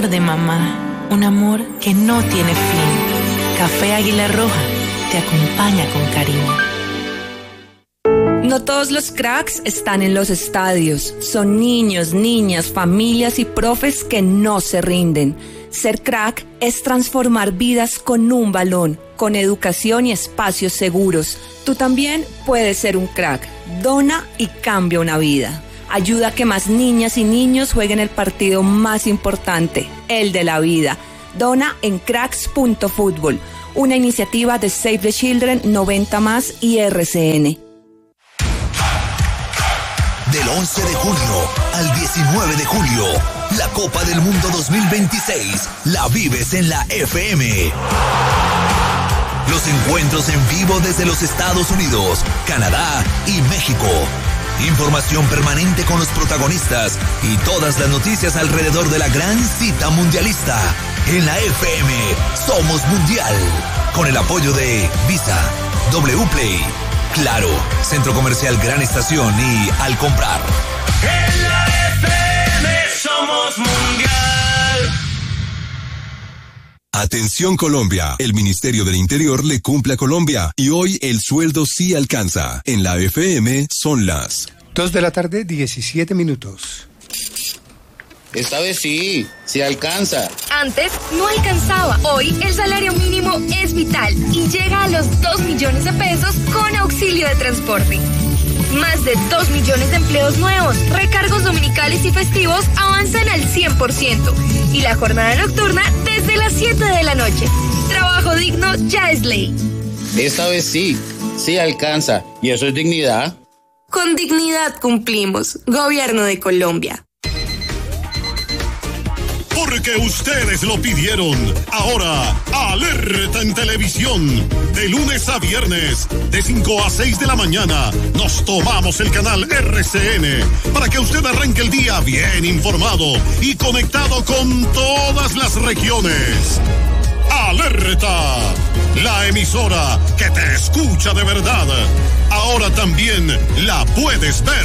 amor de mamá, un amor que no tiene fin. Café Águila Roja te acompaña con cariño. No todos los cracks están en los estadios. Son niños, niñas, familias y profes que no se rinden. Ser crack es transformar vidas con un balón, con educación y espacios seguros. Tú también puedes ser un crack. Dona y cambia una vida. Ayuda a que más niñas y niños jueguen el partido más importante, el de la vida. Dona en cracks.fútbol, una iniciativa de Save the Children, 90+ y RCN. Del 11 de junio al 19 de julio, la Copa del Mundo 2026 la vives en la FM. Los encuentros en vivo desde los Estados Unidos, Canadá y México. Información permanente con los protagonistas y todas las noticias alrededor de la gran cita mundialista. En la FM somos mundial. Con el apoyo de Visa, Wplay, Claro, Centro Comercial Gran Estación y Al Comprar. En la FM somos mundial. Atención Colombia, el Ministerio del Interior le cumple a Colombia y hoy el sueldo sí alcanza. En la FM son las 2:17 p.m. Esta vez sí alcanza. Antes no alcanzaba. Hoy el salario mínimo es vital y llega a los 2 millones de pesos con auxilio de transporte. Más de 2 millones de empleos nuevos, recargos dominicales y festivos avanzan al 100%. Y la jornada nocturna desde las 7 de la noche. Trabajo digno ya es ley. Esta vez sí alcanza. Y eso es dignidad. Con dignidad cumplimos. Gobierno de Colombia. Porque ustedes lo pidieron. Ahora, alerta en televisión. De lunes a viernes, de 5 a 6 de la mañana, nos tomamos el canal RCN para que usted arranque el día bien informado y conectado con todas las regiones. Alerta, la emisora que te escucha de verdad. Ahora también la puedes ver.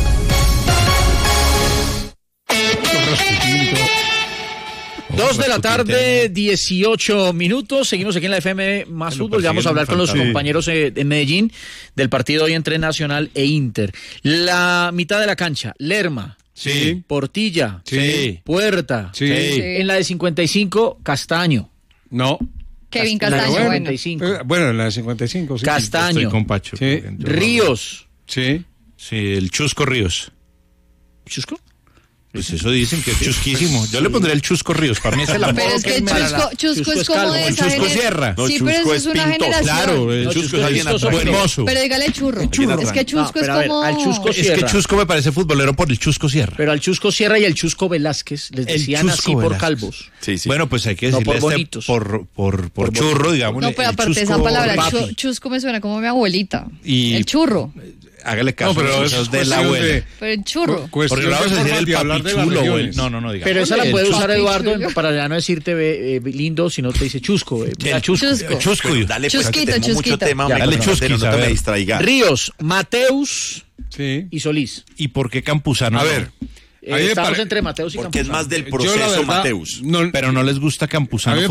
2 de la tarde, 18 minutos. Seguimos aquí en la FM Más Fútbol. Ya vamos a hablar con los compañeros de Medellín del partido hoy entre Nacional e Inter. La mitad de la cancha, Lerma. Sí. Portilla. Sí. Puerta. Sí. En la de 55, Castaño. No. Kevin Castaño, bueno, en la de 55, sí. Castaño. Estoy con Pacho. Sí. Ríos. Sí. Sí, el Chusco Ríos. ¿Chusco? Pues eso dicen que es chusquísimo. Yo le pondré el Chusco Ríos. Para mí es el apodo. Pero es que Chusco es como de esa Chusco Sierra. Sí, pero eso es una generación. Claro, el Chusco es alguien buen mozo. Pero dígale churro. Es que Chusco es como... Al Chusco Sierra. Es que Chusco me parece futbolero por el Chusco Sierra. Pero al Chusco Sierra y al Chusco Velázquez les decían así por calvos. Sí. Bueno, pues hay que decirle por churro, digamos. No, pero aparte de esa palabra, Chusco me suena como mi abuelita. El churro. Hágale caso, pero eso es de la abuela. Pero el churro. Porque le vamos a decir el papichulo, güey. No, digamos. Pero esa la puede usar Eduardo para ya no decirte lindo, sino te dice chusco. Chusco. Dale, Chusquito, Chusquito. Mucho tema, dale chusquito, no te me distraiga. Ríos, Mateus y Solís. ¿Y por qué Campuzano? A ver. Estamos entre Mateus y Campuzano. Porque es más del proceso Mateus. Pero no les gusta Campuzano.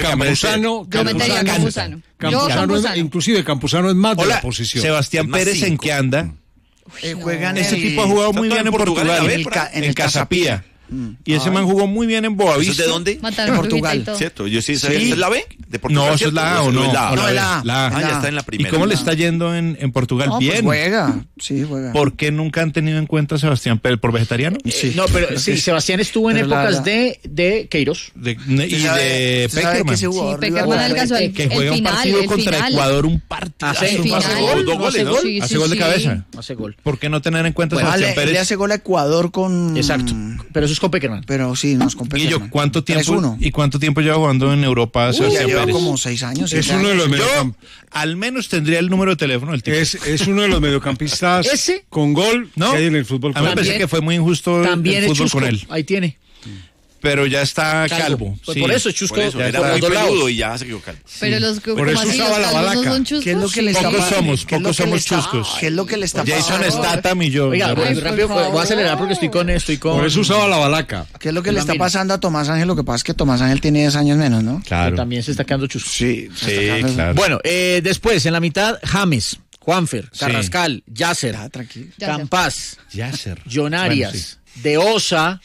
Campuzano, inclusive Campuzano es más de la posición. Sebastián Pérez, ¿en qué anda? Ese tipo ha jugado muy bien en Portugal, en el Casapía. Y ese man jugó muy bien en Boavista. ¿Eso de dónde? De Portugal. ¿Cierto? Yo sí sabía. ¿Es la B? ¿De Portugal? No, eso es la A o no. No, la A. Ya está en la primera. ¿Y cómo le está yendo en Portugal? Bien. Pues juega. ¿Por qué nunca han tenido en cuenta a Sebastián Pérez por vegetariano? No, pero sí, Sebastián estuvo en épocas de Queiroz. Y de Peckerman. Peckerman alcanzó que juega un partido contra Ecuador, un partido. Hace gol de cabeza. Hace gol. ¿Por qué no tener en cuenta a Sebastián Pérez? Le hace gol a Ecuador con... Exacto. Pero eso es con Peckerman. Pero sí, nos con Peckerman. Guillo, ¿cuánto tiempo lleva jugando en Europa Sebastián Pérez? Lleva como 6 años. Es uno de los al menos tendría el número de teléfono del tipo. Es uno de los mediocampistas con gol que hay en el fútbol. A mí me parece que fue muy injusto también el fútbol con él. Ahí tiene. pero ya está calvo. Pues sí. por eso Chusco era muy peludo y ya se quedó calvo. Pero los por eso usaba la balaca. ¿Qué es lo que le está pasando? Pocos somos chuscos. ¿Qué es lo que le está pasando? Jason Statham y yo. Oiga, rápido, voy a acelerar porque estoy con... Por eso usaba la balaca. ¿Qué es lo que le está pasando a Tomás Ángel? Lo que pasa es que Tomás Ángel tiene 10 años menos, ¿no? Claro. También se está quedando chusco. Sí, claro. Bueno, después, en la mitad, James, Juanfer, Carrascal, Yasser, Campás, John Arias, De Osa,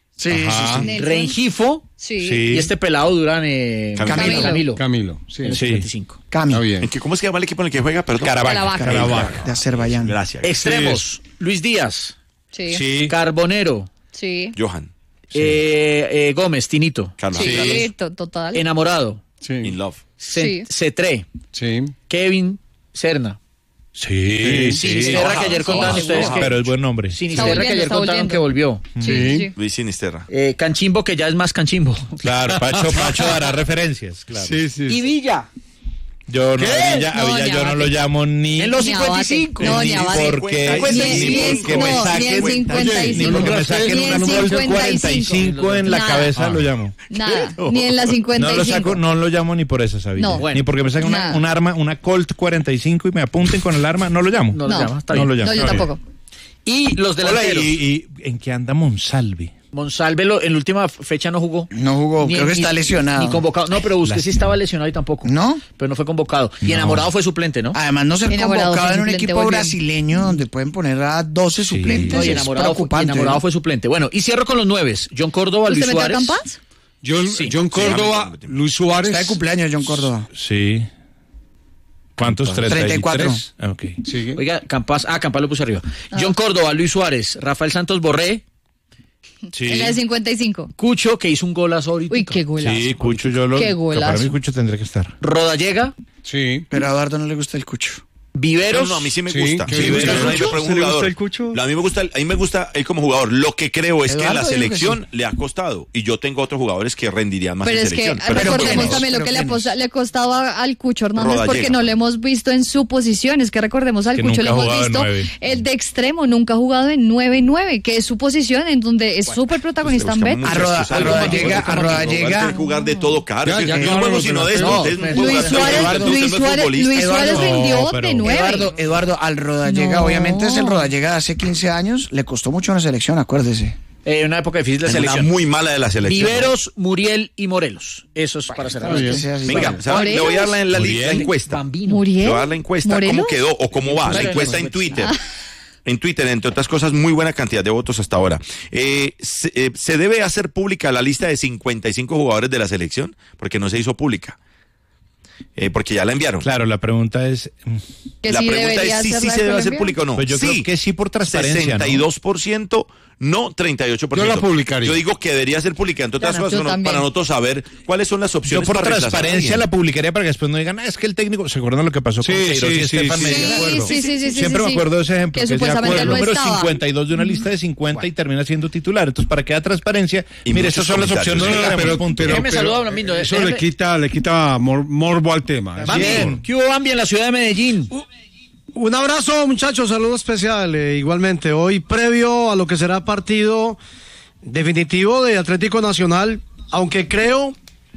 Rengifo, y este pelado Durán, Camilo. Sí. En el 55. Camilo. ¿Cómo es que llama el equipo en el que juega? Perdón. Caravaca. De Azerbaiyán. Gracias. Extremos, Luis Díaz, Sí. Carbonero, Sí. Johan. Gómez, Tinito, Carlos. Sí, total. Enamorado, In Love. Cetré, Sí. Kevin Serna. Sinisterra, que ayer contaron ustedes que... Pero es buen nombre. Sinisterra, que ayer contaron que volvió. Sí. Luis Sinisterra. Canchimbo, que ya es más Canchimbo. Claro, Pacho dará referencias, claro. Sí. Y Villa. Yo no, a Villa yo no lo llamo ni... En los 55. No, ni Abate. Porque me saquen un gol de 45 en la cabeza lo llamo. Nada, ni en la 55. No lo llamo ni por eso, Villa. No. Ni porque me saquen un arma, una Colt 45 y me apunten con el arma, no lo llamo. No lo llamo, está bien. No lo llamo. No, yo tampoco. Y los delanteros. ¿Y en qué anda Monsalve? Monsalve en la última fecha no jugó. Creo que está lesionado. Ni convocado. No, pero usted sí estaba lesionado y tampoco. ¿No? Pero no fue convocado. Y Enamorado fue suplente, ¿no? Además, no ser convocado en un equipo brasileño donde pueden poner a 12 suplentes. No, y Enamorado fue suplente. Bueno, y cierro con los 9. John Córdoba, Luis Suárez. Campás? John Córdoba, Luis Suárez. Está de cumpleaños John Córdoba. Sí. ¿Cuántos? 34. Ok. Sigue. Oiga, Campás lo puse arriba. John Córdoba, Luis Suárez, Rafael Santos Borré. Sí. En la de 55. Cucho, que hizo un golazo ahorita. Uy, qué golazo. Sí, Cucho, Qué golazo. Para mí Cucho tendría que estar. Rodallega. Sí. Pero a Eduardo no le gusta el Cucho. Viveros. No, a mí sí me gusta. ¿Sí le gusta el Cucho? A mí me gusta él como jugador. Lo que creo es que en la selección le ha costado. Y yo tengo otros jugadores que rendirían más en selección. Pero es que recordemos también lo que le ha costado al Cucho Hernández, porque no lo hemos visto en su posición. Es que recordemos al Cucho, lo hemos visto el de extremo, nunca ha jugado en 9-9, que es su posición en donde es súper protagonista en Betis. A Rodallega. Jugar de todo caro. No juego sino de esto. Luis Suárez rindió de 9. Eduardo, al Rodallega, obviamente es el Rodallega de hace 15 años, le costó mucho en la selección, acuérdese. Una época difícil de selección. Una muy mala de la selección. Viveros, Muriel y Morelos. Eso es para cerrar. Venga, le voy a dar la encuesta. Muriel. Le voy a dar la encuesta, cómo quedó o cómo va. La encuesta en Twitter. En Twitter, entre otras cosas, muy buena cantidad de votos hasta ahora. ¿Se debe hacer pública la lista de 55 jugadores de la selección? Porque no se hizo pública. Porque ya la enviaron. Claro, la pregunta es... La pregunta es si sí se debe hacer pública o no. Pues yo creo que sí por transparencia, 62%, no 38%. Yo la publicaría. Yo digo que debería ser pública, entre otras cosas, para nosotros saber cuáles son las opciones. Yo por transparencia la publicaría para que después no digan, es que el técnico... ¿Se acuerdan lo que pasó con Queiroz y Estefan Medina? Siempre me acuerdo de ese ejemplo. Que supuestamente el número 52 de una lista de 50 y termina siendo titular. Entonces, para que haya transparencia, mire, estas son las opciones. Pero eso le quita morbo al tema. Bien. ¿Qué hubo, Bambi, en la ciudad de Medellín? Un abrazo, muchachos, saludo especial. Igualmente, hoy previo a lo que será partido definitivo de Atlético Nacional, aunque creo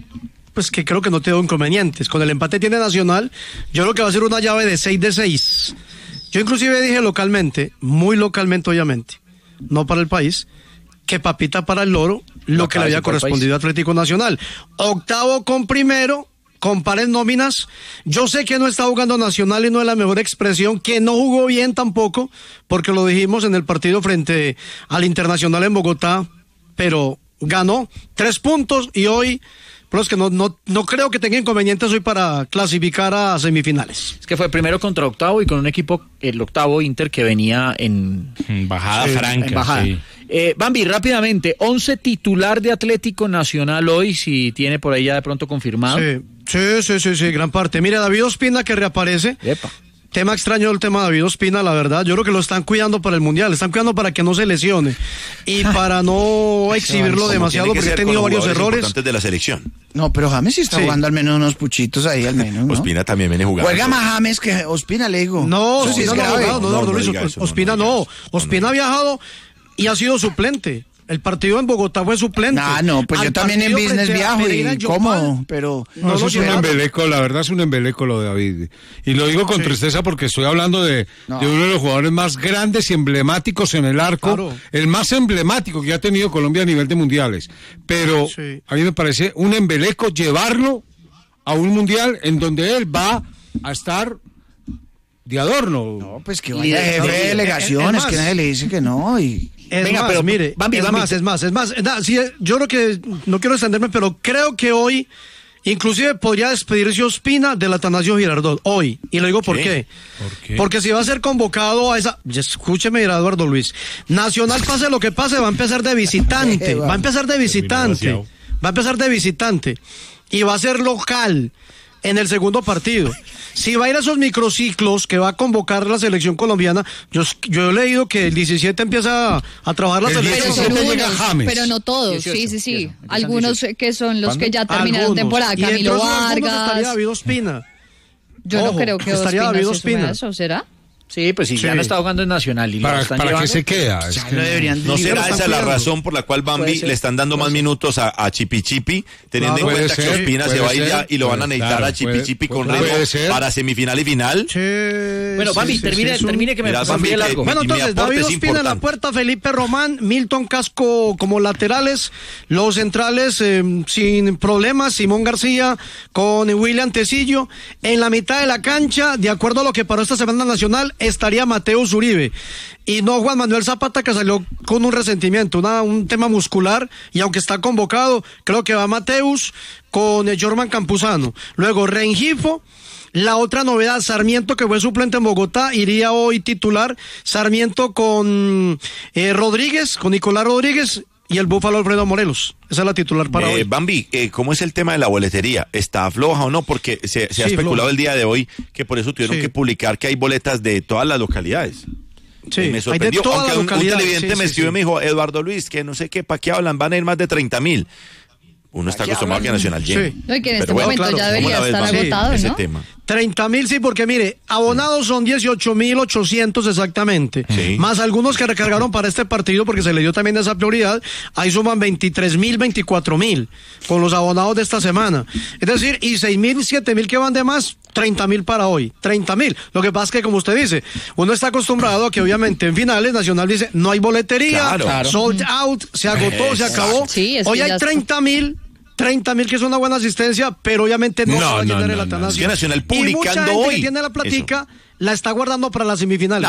que no tengo inconvenientes. Con el empate tiene Nacional, yo creo que va a ser una llave de 6-6. Yo inclusive dije localmente, muy localmente obviamente, no para el país, que papita para el loro, lo que le había correspondido a Atlético Nacional. Octavo con primero, con pares nóminas. Yo sé que no está jugando Nacional y no es la mejor expresión, que no jugó bien tampoco, porque lo dijimos en el partido frente al Internacional en Bogotá, pero ganó 3 puntos y hoy, pero es que no creo que tenga inconvenientes hoy para clasificar a semifinales. Es que fue primero contra octavo y con un equipo, el octavo Inter, que venía en bajada franca. En bajada. Sí. Bambi, rápidamente, 11 titular de Atlético Nacional hoy, si tiene por ahí ya de pronto confirmado. Sí, gran parte. Mira, David Ospina que reaparece. Epa. Tema extraño el tema de David Ospina, la verdad. Yo creo que lo están cuidando para el Mundial, están cuidando para que no se lesione y para no exhibirlo demasiado, porque ha tenido varios errores. Antes de la selección. No, pero James sí está jugando al menos unos puchitos ahí, al menos, ¿no? Ospina también viene jugando. Juega más James que Ospina, le digo. No, Ospina ha viajado y ha sido suplente. El partido en Bogotá fue suplente. No, pues yo también en business viajo y cómodo, pero... No, eso es un embeleco, la verdad es un embeleco lo de David. Y lo digo con tristeza porque estoy hablando de uno de los jugadores más grandes y emblemáticos en el arco, el más emblemático que ha tenido Colombia a nivel de mundiales. Pero a mí me parece un embeleco llevarlo a un mundial en donde él va a estar de adorno. No, pues que vaya jefe de delegaciones, que nadie le dice que no y... Venga, pero mire, es más. Sí, yo creo que, no quiero extenderme, pero creo que hoy, inclusive podría despedirse Ospina del Atanasio Girardot, hoy. Y lo digo ¿por qué? Porque si va a ser convocado a esa... Escúcheme, Eduardo Luis. Nacional, pase lo que pase, va a empezar de visitante. Y va a ser local en el segundo partido. Si va a ir a esos microciclos que va a convocar la selección colombiana, yo he leído que el 17 empieza a trabajar la selección. Pero no todos, 18, sí. Algunos que son los que ya terminaron temporada. Camilo Vargas. Estaría David Ospina. Yo no creo que estaría David Ospina. ¿Eso será? Sí, pues ya no está jugando en Nacional. Y ¿Para qué se queda? ¿No será esa la razón por la cual Bambi le están dando más minutos a Chipi Chipi, teniendo en cuenta que Ospina se va a ir ya y lo van a necesitar a Chipi Chipi con Remo para semifinal y final? Bueno, Bambi, termine que me pase largo. Bueno, entonces, David Ospina en la puerta, Felipe Román, Milton Casco como laterales, los centrales sin problemas, Simón García con William Tecillo. En la mitad de la cancha, de acuerdo a lo que paró esta semana Nacional, estaría Mateus Uribe y no Juan Manuel Zapata, que salió con un resentimiento, un tema muscular, y aunque está convocado, creo que va Mateus con Jorman Campuzano. Luego Rengifo. La otra novedad, Sarmiento, que fue suplente en Bogotá, iría hoy titular. Sarmiento con Rodríguez, con Nicolás Rodríguez y el Búfalo Alfredo Morelos. Esa es la titular para hoy. Bambi, ¿cómo es el tema de la boletería? ¿Está floja o no? Porque se ha especulado el día de hoy que por eso tuvieron que publicar que hay boletas de todas las localidades. Sí, me sorprendió, aunque un televidente me escribió y me dijo, Eduardo Luis, que no sé qué, ¿para qué hablan? Van a ir más de 30.000. Uno está acostumbrado a que Nacional llegue. No, y que en este momento ya debería estar agotado, ese ¿no? tema. 30.000, sí, porque mire, abonados son 18.800 exactamente, más algunos que recargaron para este partido porque se le dio también esa prioridad, ahí suman 23.000, 24.000 con los abonados de esta semana. Es decir, y 6.000, 7.000 que van de más, 30.000 para hoy, 30.000. Lo que pasa es que, como usted dice, uno está acostumbrado a que obviamente en finales Nacional dice, no hay boletería, sold out, se agotó, se acabó. Sí, hoy hay 30.000, que es una buena asistencia, pero obviamente no se va a llenar el Atanasio. Nacional publicando y mucha gente hoy que tiene la platica la está guardando para las semifinales.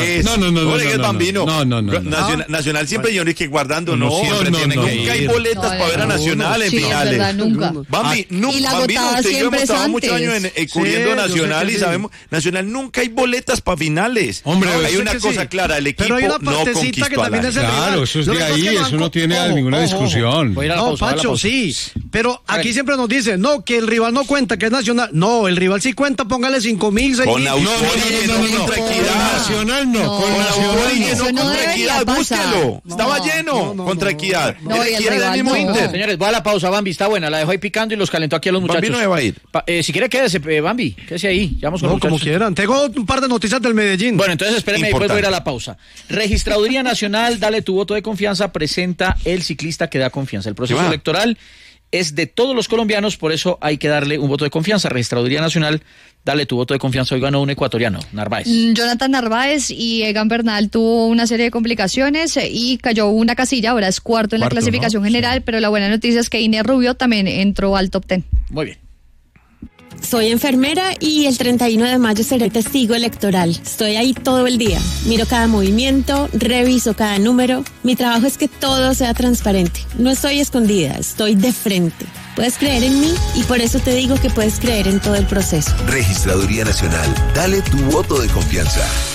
Nacional siempre yo que guardando, nunca hay boletas para ver a Nacional en finales. Verdad, nunca. Bambi, usted y yo hemos estado muchos años cubriendo Nacional y sabemos, Nacional nunca hay boletas para finales. Hombre, hay una cosa clara, el equipo no conquistó que también es claro, eso es de ahí, eso no tiene ninguna discusión. No, Pacho, sí, pero aquí siempre nos dicen, no, que el rival no cuenta, que es Nacional. No, el rival sí cuenta, póngale 5.000, 6.000. Contra Equidad. Nacional no. Con Nacional contra Equidad, búsquelo. Estaba lleno contra Equidad. El mismo Inter. Señores, voy a la pausa, Bambi, está buena. La dejó ahí picando y los calentó aquí a los muchachos. Bambi no me va a ir. Si quiere, quédese, Bambi. Quédese ahí. Ya vamos con los como quieran. Tengo un par de noticias del Medellín. Bueno, entonces espéreme, después voy a ir a la pausa. Registraduría Nacional, dale tu voto de confianza, presenta el ciclista que da confianza. El proceso electoral es de todos los colombianos, por eso hay que darle un voto de confianza. Registraduría Nacional, dale tu voto de confianza. Hoy ganó un ecuatoriano, Narváez. Jonathan Narváez, y Egan Bernal tuvo una serie de complicaciones y cayó una casilla, ahora es cuarto en la clasificación general, pero la buena noticia es que Inés Rubio también entró al top 10. Muy bien. Soy enfermera y el 31 de mayo seré testigo electoral. Estoy ahí todo el día. Miro cada movimiento, reviso cada número. Mi trabajo es que todo sea transparente. No estoy escondida, estoy de frente. Puedes creer en mí y por eso te digo que puedes creer en todo el proceso. Registraduría Nacional. Dale tu voto de confianza.